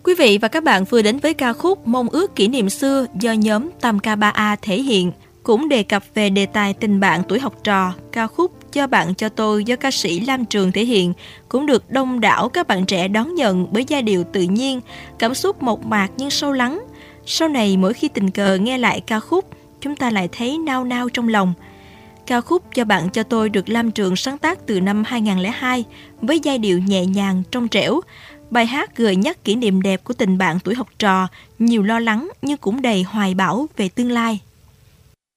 Quý vị và các bạn vừa đến với ca khúc Mong ước kỷ niệm xưa do nhóm Tam K3A thể hiện, cũng đề cập về đề tài tình bạn tuổi học trò. Ca khúc Cho bạn cho tôi do ca sĩ Lam Trường thể hiện cũng được đông đảo các bạn trẻ đón nhận bởi giai điệu tự nhiên, cảm xúc mộc mạc nhưng sâu lắng. Sau này mỗi khi tình cờ nghe lại ca khúc, chúng ta lại thấy nao nao trong lòng. Ca khúc Cho bạn cho tôi được Lam Trường sáng tác từ năm 2002 với giai điệu nhẹ nhàng, trong trẻo. Bài hát gợi nhắc kỷ niệm đẹp của tình bạn tuổi học trò, nhiều lo lắng nhưng cũng đầy hoài bão về tương lai.